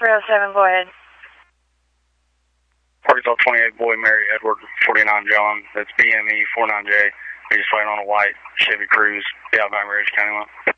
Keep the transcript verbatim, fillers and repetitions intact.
three oh seven, go ahead. Arkansas twenty-eight, Boy Mary Edward, forty-nine John. That's B M E forty-nine J. We just waiting on a white Chevy Cruise, yeah, Vine Ridge County line.